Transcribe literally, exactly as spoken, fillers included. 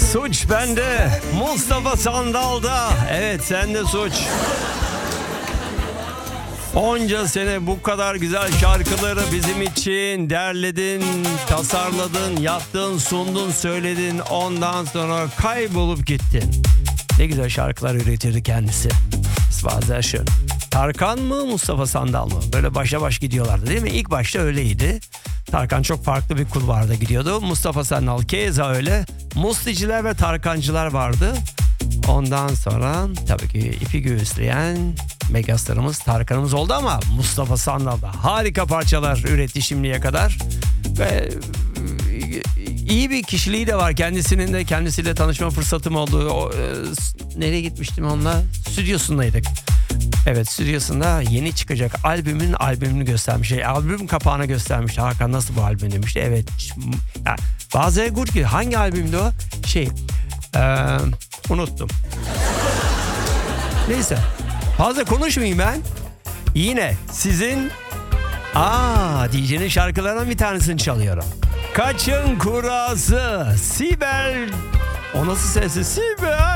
Suç bende, Mustafa Sandal'da. Evet, sen de suç. Onca sene bu kadar güzel şarkıları bizim için derledin, tasarladın, yaptın, sundun, söyledin. Ondan sonra kaybolup gittin. Ne güzel şarkılar üretirdi kendisi. Bazen şöyle. Tarkan mı, Mustafa Sandal mı? Böyle başa baş gidiyorlardı değil mi? İlk başta öyleydi. Tarkan çok farklı bir kulvarda gidiyordu. Mustafa Sandal keza öyle. Musticiler ve Tarkancılar vardı. Ondan sonra tabii ki ipi göğüsleyen megastarımız Tarkan'ımız oldu ama Mustafa Sandal da harika parçalar üretti şimdiye kadar. Ve iyi bir kişiliği de var kendisinin de. Kendisiyle tanışma fırsatım oldu. O, e, nereye gitmiştim onunla? Stüdyosundaydık. Evet, stüdyosunda yeni çıkacak albümün albümünü göstermiş. Şey, albüm kapağını göstermiş. Hakan nasıl bu albüm demişti. Evet. Ya, bazı good ki hangi albümdü o? Şey ee, unuttum. Neyse. Fazla konuşmayayım ben. Yine sizin Aa, D J'nin şarkılarından bir tanesini çalıyorum. Kaçın kurası Sibel. O nasıl sesi? Sibel.